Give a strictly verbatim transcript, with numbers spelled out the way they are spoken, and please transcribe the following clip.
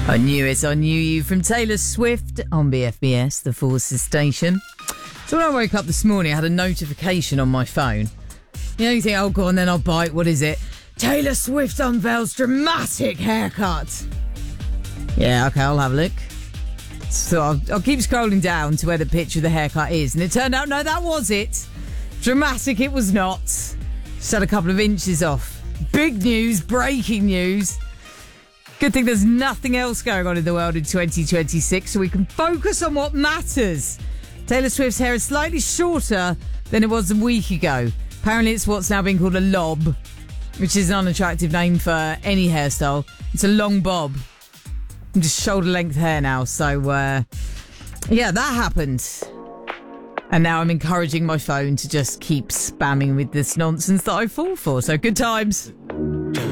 I knew it, I knew you from Taylor Swift on B F B S, the Forces station. So when I woke up this morning, I had a notification on my phone. You know, you think, oh, go on, then I'll bite. What is it? Taylor Swift unveils dramatic haircut. Yeah, okay, I'll have a look. So I'll, I'll keep scrolling down to where the picture of the haircut is. And it turned out, no, that was it. Dramatic it was not. Just had a couple of inches off. Big news, breaking news. Good thing there's nothing else going on in the world in twenty twenty-six, so we can focus on what matters. Taylor Swift's hair is slightly shorter than it was a week ago. Apparently it's what's now being called a lob, which is an unattractive name for any hairstyle. It's a long bob. Just shoulder length hair now. So, uh, yeah, that happened. And now I'm encouraging my phone to just keep spamming with this nonsense that I fall for. So good times.